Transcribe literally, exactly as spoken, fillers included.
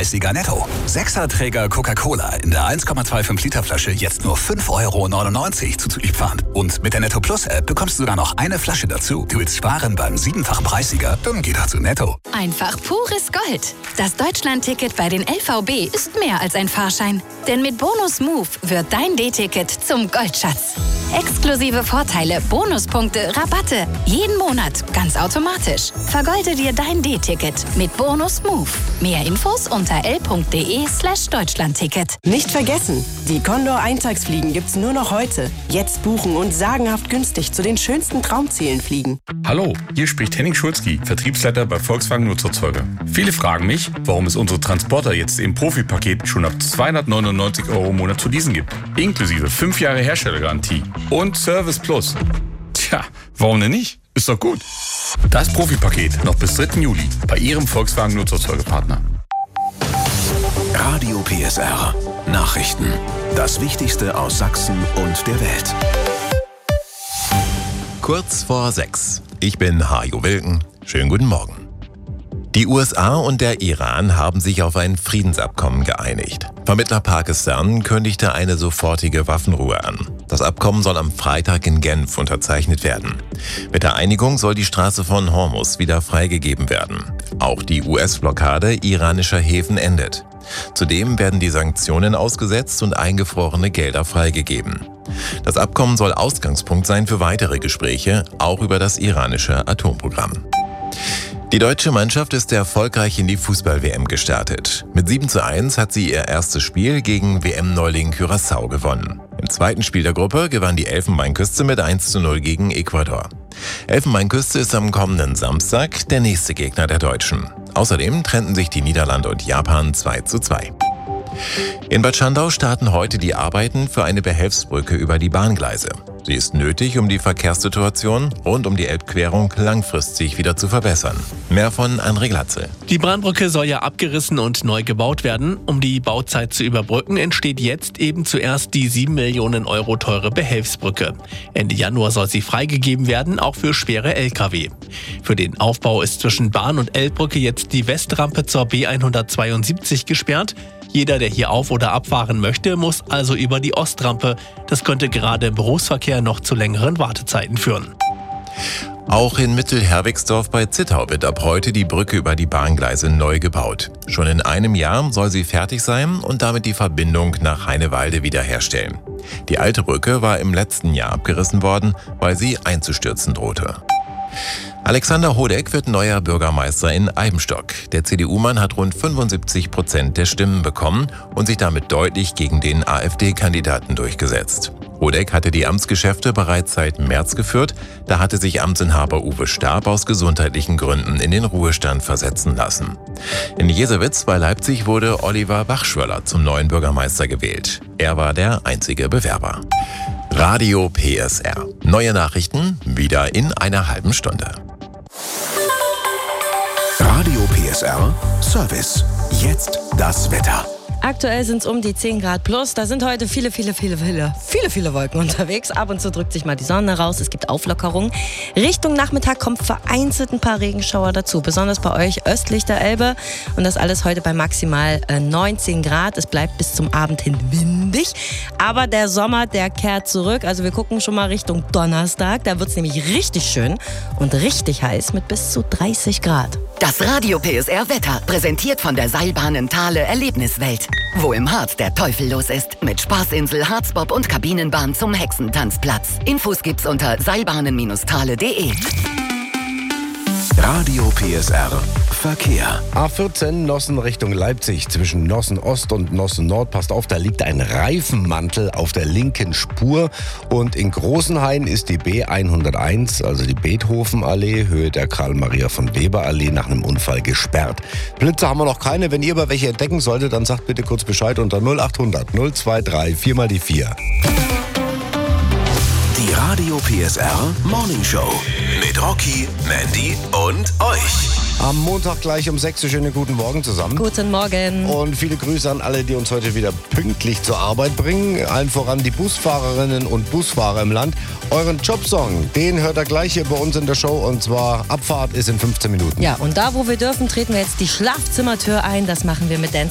Fünffach-Preissieger Netto. Sechserträger Coca-Cola in der eins Komma fünfundzwanzig Liter Flasche jetzt nur fünf Euro neunundneunzig zuzüglich Pfand. Und mit der Netto Plus App bekommst du sogar noch eine Flasche dazu. Du willst sparen beim Siebenfach-Preissieger? Dann geh doch zu Netto. Einfach pures Gold. Das Deutschland-Ticket bei den L V B ist mehr als ein Fahrschein. Denn mit Bonus Move wird dein D-Ticket zum Goldschatz. Exklusive Vorteile, Bonuspunkte, Rabatte. Jeden Monat, ganz automatisch. Vergolde dir dein D-Ticket mit Bonus Move. Mehr Infos unter l.de slash Deutschlandticket. Nicht vergessen, die Condor Eintagsfliegen gibt's nur noch heute. Jetzt buchen und sagenhaft günstig zu den schönsten Traumzielen fliegen. Hallo, hier spricht Henning Schulzki, Vertriebsleiter bei Volkswagen Nutzerzeuger. Viele fragen mich, warum es unsere Transporter jetzt im Profipaket schon ab zweihundertneunundneunzig Euro im Monat zu leasen gibt. Inklusive fünf Jahre Herstellergarantie und Service Plus. Tja, warum denn nicht? Ist doch gut. Das Profipaket noch bis dritten Juli bei Ihrem Volkswagen Nutzerzeugerpartner. Radio P S R. Nachrichten. Das Wichtigste aus Sachsen und der Welt. Kurz vor sechs. Ich bin Hajo Wilken. Schönen guten Morgen. Die U S A und der Iran haben sich auf ein Friedensabkommen geeinigt. Vermittler Pakistan kündigte eine sofortige Waffenruhe an. Das Abkommen soll am Freitag in Genf unterzeichnet werden. Mit der Einigung soll die Straße von Hormuz wieder freigegeben werden. Auch die U S-Blockade iranischer Häfen endet. Zudem werden die Sanktionen ausgesetzt und eingefrorene Gelder freigegeben. Das Abkommen soll Ausgangspunkt sein für weitere Gespräche, auch über das iranische Atomprogramm. Die deutsche Mannschaft ist erfolgreich in die Fußball-W M gestartet. Mit sieben zu eins hat sie ihr erstes Spiel gegen W M-Neuling Curaçao gewonnen. Im zweiten Spiel der Gruppe gewann die Elfenbeinküste mit eins zu null gegen Ecuador. Elfenbeinküste ist am kommenden Samstag der nächste Gegner der Deutschen. Außerdem trennten sich die Niederlande und Japan zwei zu zwei. In Bad Schandau starten heute die Arbeiten für eine Behelfsbrücke über die Bahngleise. Sie ist nötig, um die Verkehrssituation rund um die Elbquerung langfristig wieder zu verbessern. Mehr von André Glatze. Die Bahnbrücke soll ja abgerissen und neu gebaut werden. Um die Bauzeit zu überbrücken, entsteht jetzt eben zuerst die sieben Millionen Euro teure Behelfsbrücke. Ende Januar soll sie freigegeben werden, auch für schwere L K W. Für den Aufbau ist zwischen Bahn- und Elbbrücke jetzt die Westrampe zur B hundertzweiundsiebzig gesperrt. Jeder, der hier auf- oder abfahren möchte, muss also über die Ostrampe. Das könnte gerade im Berufsverkehr noch zu längeren Wartezeiten führen. Auch in Mittelherwigsdorf bei Zittau wird ab heute die Brücke über die Bahngleise neu gebaut. Schon in einem Jahr soll sie fertig sein und damit die Verbindung nach Heinewalde wiederherstellen. Die alte Brücke war im letzten Jahr abgerissen worden, weil sie einzustürzen drohte. Alexander Hodeck wird neuer Bürgermeister in Eibenstock. Der C D U-Mann hat rund fünfundsiebzig Prozent der Stimmen bekommen und sich damit deutlich gegen den AfD-Kandidaten durchgesetzt. Hodeck hatte die Amtsgeschäfte bereits seit März geführt. Da hatte sich Amtsinhaber Uwe Stab aus gesundheitlichen Gründen in den Ruhestand versetzen lassen. In Jesewitz bei Leipzig wurde Oliver Bachschwöller zum neuen Bürgermeister gewählt. Er war der einzige Bewerber. Radio P S R. Neue Nachrichten wieder in einer halben Stunde. Radio P S R Service. Jetzt das Wetter. Aktuell sind es um die zehn Grad plus. Da sind heute viele, viele, viele, viele, viele, viele Wolken unterwegs. Ab und zu drückt sich mal die Sonne raus. Es gibt Auflockerungen. Richtung Nachmittag kommt vereinzelt ein paar Regenschauer dazu. Besonders bei euch östlich der Elbe. Und das alles heute bei maximal äh, neunzehn Grad. Es bleibt bis zum Abend hin windig. Aber der Sommer, der kehrt zurück. Also wir gucken schon mal Richtung Donnerstag. Da wird es nämlich richtig schön und richtig heiß mit bis zu dreißig Grad. Das Radio P S R Wetter, präsentiert von der Seilbahnen Thale Erlebniswelt. Wo im Harz der Teufel los ist. Mit Spaßinsel, Harzbob und Kabinenbahn zum Hexentanzplatz. Infos gibt's unter seilbahnen Bindestrich thale punkt de. Radio P S R Verkehr. A vierzehn Nossen Richtung Leipzig. Zwischen Nossen Ost und Nossen Nord. Passt auf, da liegt ein Reifenmantel auf der linken Spur. Und in Großenhain ist die B hunderteins, also die Beethovenallee, Höhe der Karl-Maria-von-Weber-Allee, nach einem Unfall gesperrt. Blitze haben wir noch keine. Wenn ihr aber welche entdecken solltet, dann sagt bitte kurz Bescheid unter null achthundert null drei vier mal die vier. Die Radio P S R Morning Show mit Rocky, Mandy und euch. Am Montag gleich um sechs Uhr. Schönen guten Morgen zusammen. Guten Morgen. Und viele Grüße an alle, die uns heute wieder pünktlich zur Arbeit bringen. Allen voran die Busfahrerinnen und Busfahrer im Land. Euren Jobsong, den hört ihr gleich hier bei uns in der Show. Und zwar Abfahrt ist in fünfzehn Minuten. Ja, und da, wo wir dürfen, treten wir jetzt die Schlafzimmertür ein. Das machen wir mit Dance